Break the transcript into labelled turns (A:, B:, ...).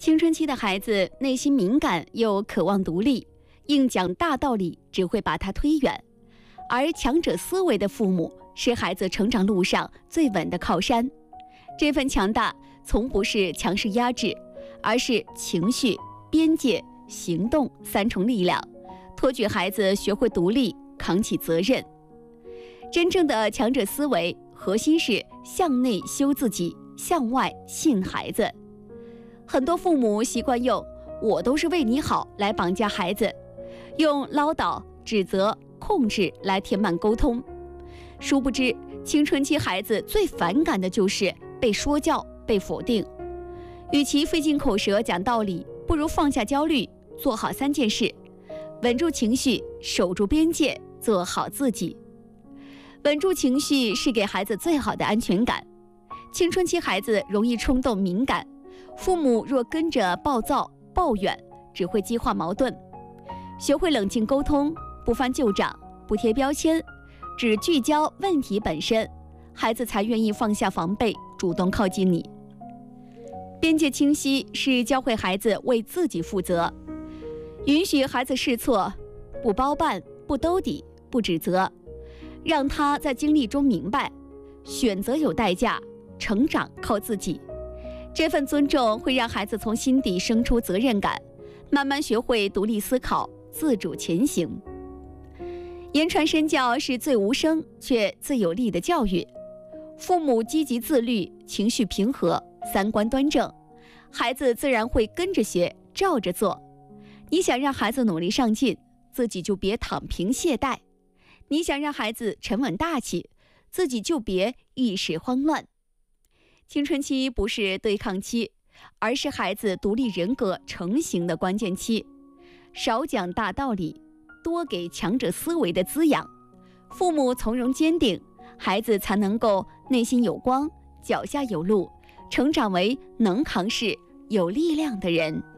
A: 青春期的孩子内心敏感又渴望独立，硬讲大道理只会把他推远，而强者思维的父母是孩子成长路上最稳的靠山。这份强大从不是强势压制，而是情绪、边界、行动三重力量，托举孩子学会独立，扛起责任。真正的强者思维核心是向内修自己，向外信孩子。很多父母习惯用我都是为你好来绑架孩子，用唠叨、指责、控制来填满沟通。殊不知，青春期孩子最反感的就是被说教、被否定。与其费尽口舌讲道理，不如放下焦虑，做好3件事：稳住情绪，守住边界，做好自己。稳住情绪是给孩子最好的安全感。青春期孩子容易冲动敏感，父母若跟着暴躁抱怨，只会激化矛盾。学会冷静沟通，不翻旧账，不贴标签，只聚焦问题本身，孩子才愿意放下防备，主动靠近你。边界清晰是教会孩子为自己负责，允许孩子试错，不包办，不兜底，不指责，让他在经历中明白，选择有代价，成长靠自己。这份尊重会让孩子从心底生出责任感，慢慢学会独立思考，自主前行。言传身教是最无声却最有力的教育。父母积极自律，情绪平和，三观端正，孩子自然会跟着学，照着做。你想让孩子努力上进，自己就别躺平懈怠；你想让孩子沉稳大气，自己就别一时慌乱。青春期不是对抗期，而是孩子独立人格成型的关键期。少讲大道理，多给强者思维的滋养，父母从容坚定，孩子才能够内心有光，脚下有路，成长为能扛事、有力量的人。